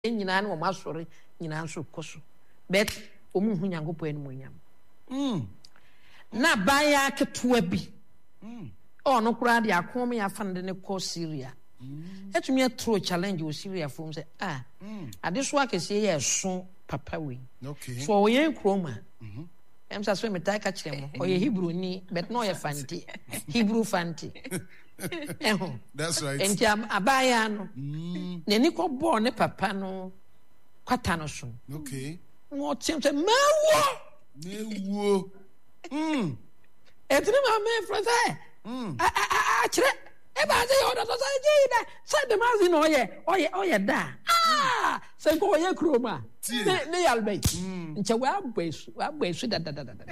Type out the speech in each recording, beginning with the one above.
nyina na ma sori nyina nso koso bet omu hu Nyankopɔn animonyam na baya ketewa bi no kura de akom ya fande ne ko Syria etumi atro challenge o Syria fom say ade so akese ye so papa we so oyen kroma em sa so metai ka kire mo oye Hebrew ni but no ye fanti Hebrew fanti that's right enti abaya no ne ni ko bo ne papa no kwata no so mo tim say mewo etini ma me frase kire e ba se yo do so ji na say the man no oye da say ko oye kroma ne yalbe nche wa gbesu da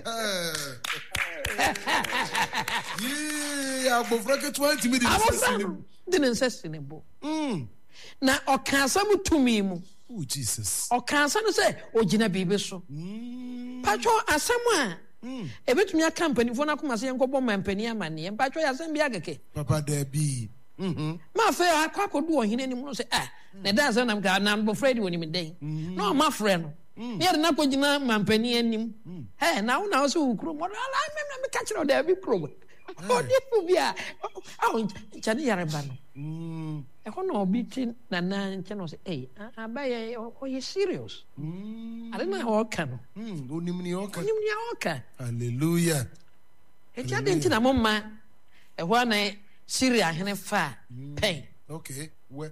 yeah go for 20 minutes didn't say bo na okansa mutumi mu oh Jesus okansa no say ogina bibe so pacho asemu a ebetumi aka mpanifo na koma se yenkobo mampani amane pacho ya asem bia keke papa da bi ma fe akwakodu ohine ni mu no say na da asem nam ka na bo Fred woni me den no ma frɛ no ye na kogina mampani anim na wo so ukuro mo ala me ka kire da bi kuro odi fu bia chani yareba no no biti na nche no say abaye you serious I don't know how can onimni oka hallelujah eja de ntina momma na Syria hene fa pen okay we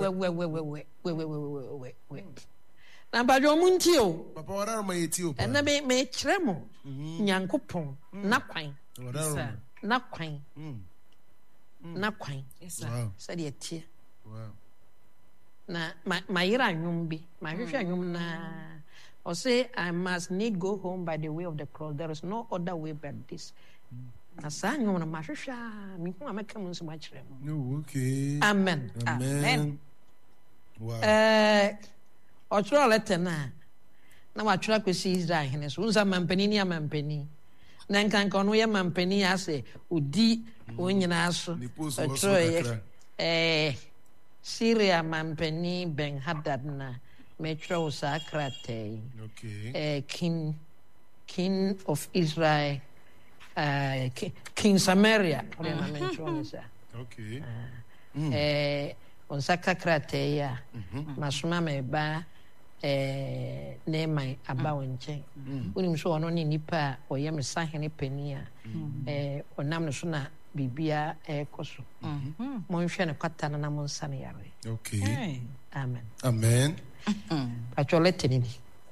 na bajo munti o papa wara ma yeti o na me kire mo Nyankopɔn na kwan said ye tie wow na mayira anwum bi ma hwehwe anwum na o say I must need go home by the way of the cross, there is no other way but this na sa anwum na ma hwehwe me hu ameka mun so ma kire mo no okay amen wow o tro letter na wa tro kwesi Israel hene so unza mampani ni amampani na nkanka no ye mampani ase odi onyina so tro Syria mampani Ben Hadad na metro sakrate king of Israel King Samaria na mention isa okay on sakrate ya masuma meba Neman aba wonche unim so ono ni nipa oye mesahene pani a onam no so na bibia ekoso mo nhwe ne kwata na mo nsa ne yare okay amen pachole ni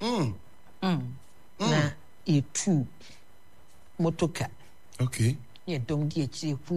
na etu motoka okay ye dom di echi pu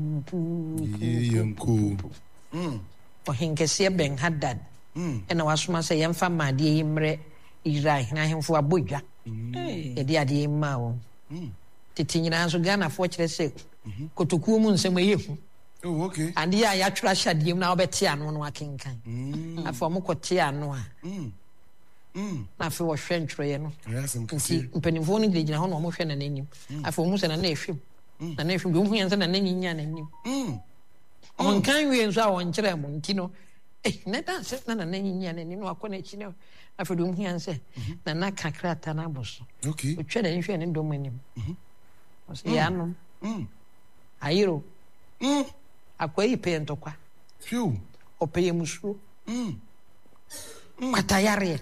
yemko ohinkese Ben Hadad ena wasoma se yemfa maade yimre Israel na hemfo abodwa de ade ma wo titinyina so Ghana fo kire se kotokuo mu nsem ayehu oh okay ande ya twra hyadiem na obete ano no akenkan afo mo kote ano a na fe wo hwe ntwere no mpanimfo no gina ho no mo hwe na nanim afo mo se na ehwem na ehwem do hu yansa na nanyinya na nanim on kan wie nso a won kire mo ntino na dance na nanyinya na nanim no akọ na chi no afo do hu yansa na kakrata na boso okay o twere nhwe ne do manim o se ya no ayiro akwai pentokwa fiu opeye musuo kwatayare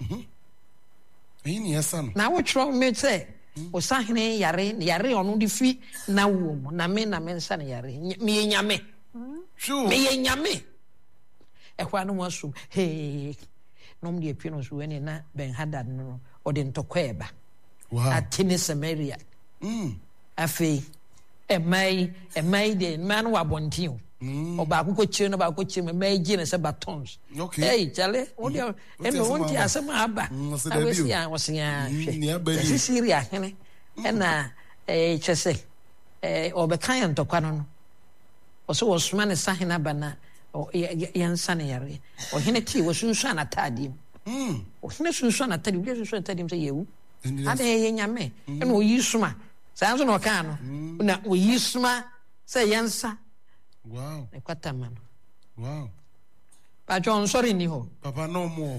ni yasan na wo tro me se o sahene yare onu di fi na wo mo na me nsa na yare me nyame fiu me nyame ehwa no wasum he nom de pino so ene na Ben Hadad no o de ntokwa eba wow atini Samaria afei emai de man wa bontin oba ko chire no ba ko chire me gi na se batons okay hey chale o de e me wonti asema aba awesi a wosia hwe Syria hene na chese obekan ntokwa no o so wosuma ne sahena bana yansa ne yare o hene ti wo sunsu anatade o hene sunsu anatade bi sunsu anatade se yewu ade ye nyame e no yisuma sanso no kan no na oyisuma se yansa wow e kwata man wow Pacho nsori ni ho. Papa no more.